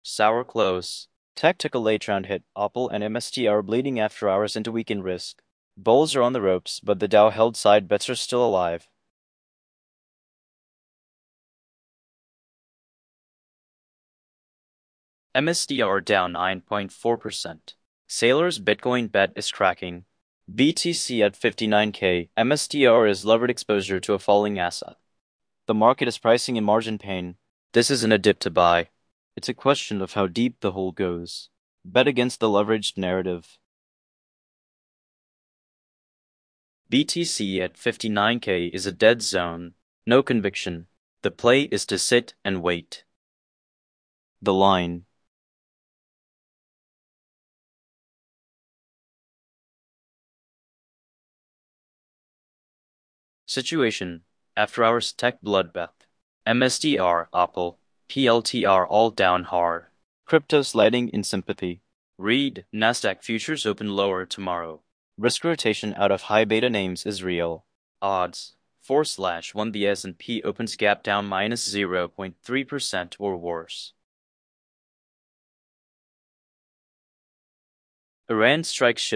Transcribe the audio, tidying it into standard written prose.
Sour close. Tech took a late round hit. Opal and MST are bleeding after hours into weekend risk. Bulls are on the ropes, but the Dow held side bets are still alive. MSTR down 9.4%. Sailor's Bitcoin bet is cracking. BTC at 59K. MSTR is levered exposure to a falling asset. The market is pricing in margin pain. This isn't a dip to buy. It's a question of how deep the hole goes. Bet against the leveraged narrative. BTC at 59K is a dead zone. No conviction. The play is to sit and wait. The line. Situation. After hours tech bloodbath. MSTR, Opal, PLTR all down hard. Crypto sliding in sympathy. Read, Nasdaq futures open lower tomorrow. Risk rotation out of high beta names is real. Odds. 4/1 the S&P opens gap down minus 0.3% or worse. Iran strikes